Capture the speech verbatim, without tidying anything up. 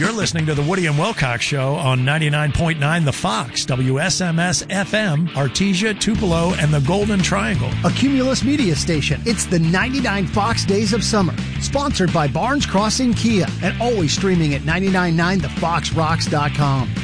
You're listening to the Woody and Wilcox Show on ninety-nine point nine The Fox, W S M S F M, Artesia, Tupelo, and the Golden Triangle. A Cumulus media station. It's the ninety-nine Fox Days of Summer. Sponsored by Barnes Crossing Kia and always streaming at nine nine nine the fox rocks dot com.